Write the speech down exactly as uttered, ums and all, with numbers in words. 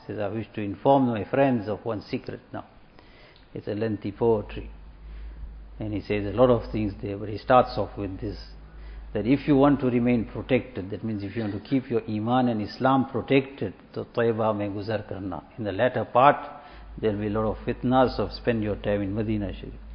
He says, I wish to inform my friends of one secret now. It's a lengthy poetry. And he says a lot of things there, but he starts off with this, that if you want to remain protected, that means if you want to keep your Iman and Islam protected, to Taiba mein guzar karna. In the latter part, there will be a lot of fitnas, so spend your time in Medina Sharif.